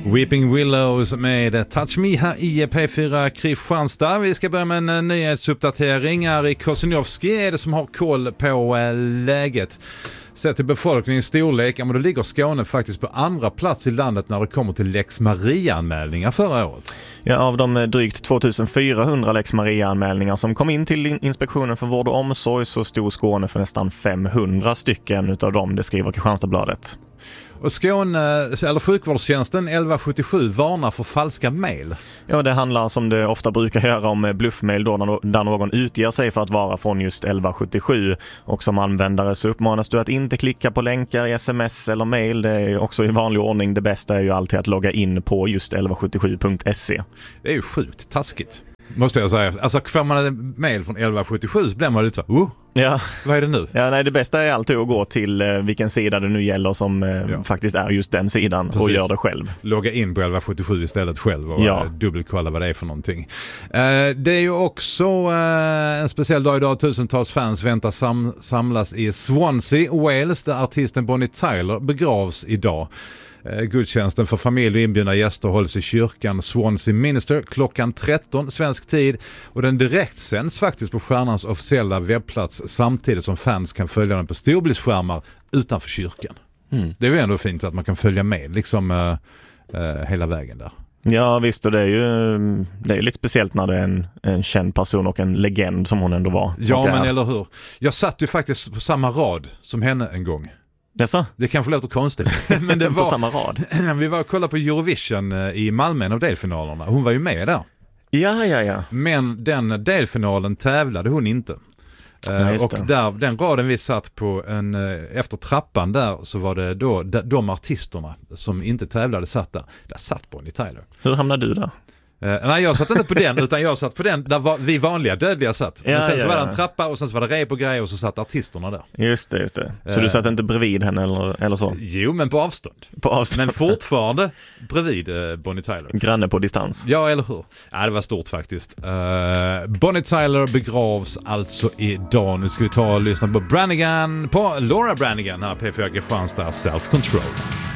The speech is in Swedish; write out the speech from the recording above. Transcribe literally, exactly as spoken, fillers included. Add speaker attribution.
Speaker 1: Weeping Willows med Touch Me här i P fyra Kristianstad. Vi ska börja med en nyhetsuppdatering. Ari Kosinowski är det som har koll på läget. Sett till befolkningens storlek, men då ligger Skåne faktiskt på andra plats i landet när det kommer till Lex Maria-anmälningar förra året.
Speaker 2: Ja, av de drygt tvåtusenfyrahundra Lex Maria-anmälningar som kom in till Inspektionen för vård och omsorg så stod Skåne för nästan femhundra stycken utav dem, det skriver Kristianstadsbladet.
Speaker 1: Och Skåne, eller sjukvårdstjänsten elva sjuttiosju varnar för falska mejl.
Speaker 2: Ja, det handlar som det ofta brukar göra om bluffmejl då där någon utger sig för att vara från just elva sjuttiosju. Och som användare så uppmanas du att inte klicka på länkar i sms eller mejl. Det är också i vanlig ordning. Det bästa är ju alltid att logga in på just elva sjuttiosju punkt se.
Speaker 1: Det är ju sjukt taskigt, måste jag säga. Alltså får man en mejl från elva sjuttiosju så blir man lite så, oh,
Speaker 2: ja.
Speaker 1: Vad är det nu?
Speaker 2: Ja, nej, det bästa är alltid att gå till eh, vilken sida det nu gäller som eh, ja. faktiskt är just den sidan. Precis. Och gör det själv.
Speaker 1: Logga in på elva sjuttiosju istället själv och ja. dubbelkolla vad det är för någonting. Eh, det är ju också eh, en speciell dag idag. Tusentals fans väntar sam- samlas i Swansea, Wales, där artisten Bonnie Tyler begravs idag. Gudstjänsten för familj och inbjudna gäster hålls i kyrkan Swansea Minster klockan tretton svensk tid och den direkt sänds faktiskt på stjärnans officiella webbplats samtidigt som fans kan följa den på storbildsskärmar utanför kyrkan. Mm. Det är ju ändå fint att man kan följa med liksom uh, uh, hela vägen där.
Speaker 2: Ja visst, och det är ju det är lite speciellt när det är en, en känd person och en legend som hon ändå var.
Speaker 1: Ja men eller hur. Jag satt ju faktiskt på samma rad som henne en gång.
Speaker 2: Dessa?
Speaker 1: Det kanske låter konstigt. Men det var,
Speaker 2: på samma rad.
Speaker 1: Vi var och kollade på Eurovision i Malmö, en av delfinalerna. Hon var ju med där.
Speaker 2: Ja, ja, ja.
Speaker 1: Men den delfinalen tävlade hon inte. Ja, och där, den raden vi satt på en, efter trappan där så var det då de, de artisterna som inte tävlade satt där. Där satt Bonnie Tyler.
Speaker 2: Hur hamnade du där?
Speaker 1: Uh, nej, jag satt inte på den utan jag satt på den där var vi vanliga dödliga satt.
Speaker 2: Ja,
Speaker 1: men sen
Speaker 2: ja,
Speaker 1: så var det
Speaker 2: ja.
Speaker 1: en trappa och sen så var det rep och grejer och så satt artisterna där.
Speaker 2: Just det, just det. Så
Speaker 1: uh,
Speaker 2: du satt inte bredvid henne eller, eller så?
Speaker 1: Jo, men på avstånd.
Speaker 2: På avstånd.
Speaker 1: Men fortfarande bredvid uh, Bonnie Tyler.
Speaker 2: Granne på distans.
Speaker 1: Ja, eller hur? Ja, det var stort faktiskt. Uh, Bonnie Tyler begravs alltså idag. Nu ska vi ta och lyssna på Branigan, på Laura Branigan här på P fyra Kristianstad, Self Control.